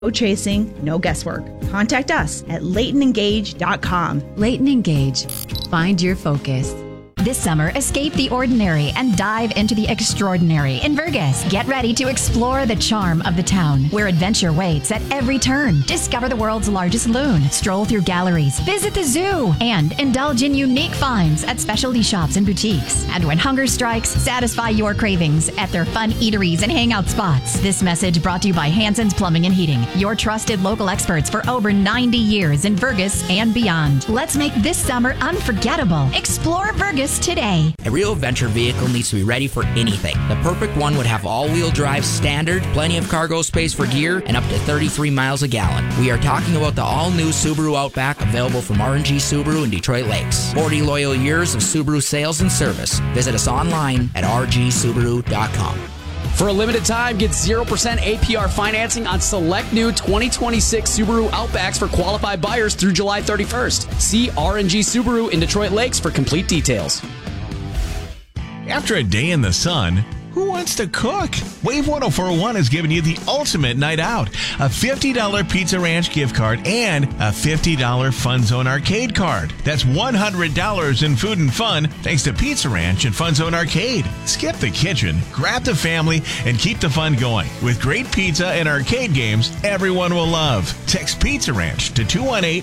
No chasing, no guesswork. Contact us at LaytonEngage.com. Leighton Engage. Find your focus. This summer, escape the ordinary and dive into the extraordinary in Vergas. Get ready to explore the charm of the town, where adventure waits at every turn. Discover the world's largest loon, stroll through galleries, visit the zoo, and indulge in unique finds at specialty shops and boutiques. And when hunger strikes, satisfy your cravings at their fun eateries and hangout spots. This message brought to you by Hanson's Plumbing and Heating, your trusted local experts for over 90 years in Vergas and beyond. Let's make this summer unforgettable. Explore Vergas today. A real adventure vehicle needs to be ready for anything. The perfect one would have all-wheel drive standard, plenty of cargo space for gear, and up to 33 miles a gallon. We are talking about the all-new Subaru Outback, available from R&G Subaru in Detroit Lakes. 40 loyal years of Subaru sales and service. Visit us online at rgsubaru.com. For a limited time, get 0% APR financing on select new 2026 Subaru Outbacks for qualified buyers through July 31st. See R&G Subaru in Detroit Lakes for complete details. After a day in the sun, who wants to cook? Wave 1041 is giving you the ultimate night out. A $50 Pizza Ranch gift card and a $50 Fun Zone Arcade card. That's $100 in food and fun thanks to Pizza Ranch and Fun Zone Arcade. Skip the kitchen, grab the family, and keep the fun going. With great pizza and arcade games everyone will love. Text Pizza Ranch to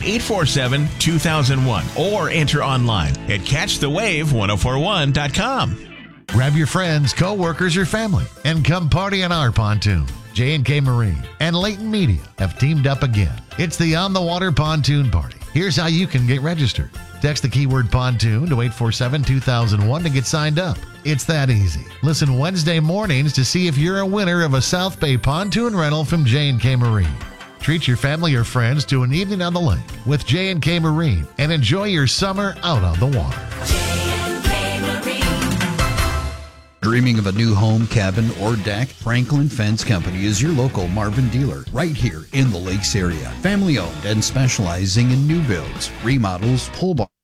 218-847-2001 or enter online at catchthewave1041.com. Grab your friends, co-workers, or family and come party on our pontoon. J&K Marine and Leighton Media have teamed up again. It's the On the Water Pontoon Party. Here's how you can get registered. Text the keyword pontoon to 847-2001 to get signed up. It's that easy. Listen Wednesday mornings to see if you're a winner of a South Bay pontoon rental from J&K Marine. Treat your family or friends to an evening on the lake with J&K Marine and enjoy your summer out on the water. Dreaming of a new home, cabin, or deck? Franklin Fence Company is your local Marvin dealer right here in the Lakes area. Family owned and specializing in new builds, remodels, pole barns.